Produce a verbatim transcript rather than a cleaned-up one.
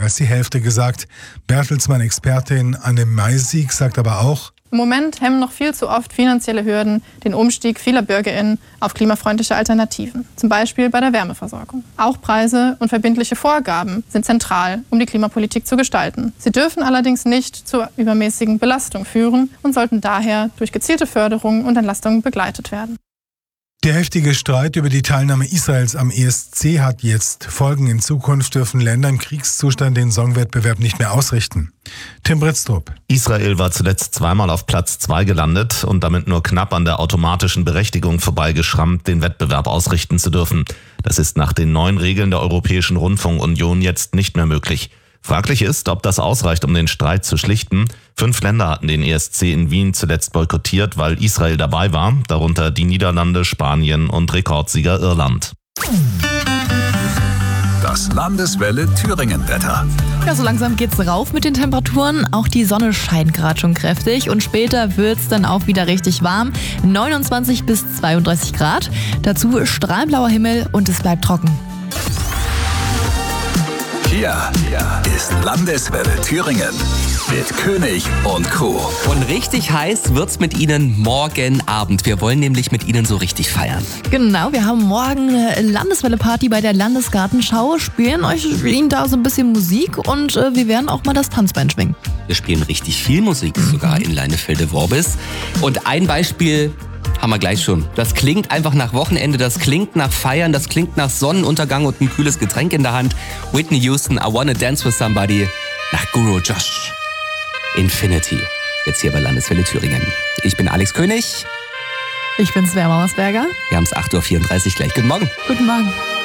als die Hälfte gesagt. Bertelsmann-Expertin Anne Meisig sagt aber auch, im Moment hemmen noch viel zu oft finanzielle Hürden den Umstieg vieler BürgerInnen auf klimafreundliche Alternativen, zum Beispiel bei der Wärmeversorgung. Auch Preise und verbindliche Vorgaben sind zentral, um die Klimapolitik zu gestalten. Sie dürfen allerdings nicht zur übermäßigen Belastung führen und sollten daher durch gezielte Förderung und Entlastungen begleitet werden. Der heftige Streit über die Teilnahme Israels am E S C hat jetzt Folgen. In Zukunft dürfen Länder im Kriegszustand den Songwettbewerb nicht mehr ausrichten. Tim Britztrup. Israel war zuletzt zweimal auf Platz zwei gelandet und damit nur knapp an der automatischen Berechtigung vorbeigeschrammt, den Wettbewerb ausrichten zu dürfen. Das ist nach den neuen Regeln der Europäischen Rundfunkunion jetzt nicht mehr möglich. Fraglich ist, ob das ausreicht, um den Streit zu schlichten. Fünf Länder hatten den E S C in Wien zuletzt boykottiert, weil Israel dabei war, darunter die Niederlande, Spanien und Rekordsieger Irland. Das Landeswelle Thüringen-Wetter. Ja, so langsam geht's rauf mit den Temperaturen. Auch die Sonne scheint gerade schon kräftig und später wird's dann auch wieder richtig warm. neunundzwanzig bis zweiunddreißig Grad. Dazu strahlblauer Himmel und es bleibt trocken. Hier ist Landeswelle Thüringen mit König und Crew. Und richtig heiß wird's mit Ihnen morgen Abend. Wir wollen nämlich mit Ihnen so richtig feiern. Genau, wir haben morgen eine Landeswelle-Party bei der Landesgartenschau, spielen euch Ihnen da so ein bisschen Musik und äh, wir werden auch mal das Tanzbein schwingen. Wir spielen richtig viel Musik, sogar in Leinefelde-Worbis. Und ein Beispiel haben wir gleich schon. Das klingt einfach nach Wochenende, das klingt nach Feiern, das klingt nach Sonnenuntergang und ein kühles Getränk in der Hand. Whitney Houston, I Wanna Dance With Somebody, nach Guru Josh. Infinity, jetzt hier bei Landeswelle Thüringen. Ich bin Alex König. Ich bin Svea Mauersberger. Wir haben es acht Uhr vierunddreißig gleich. Guten Morgen. Guten Morgen.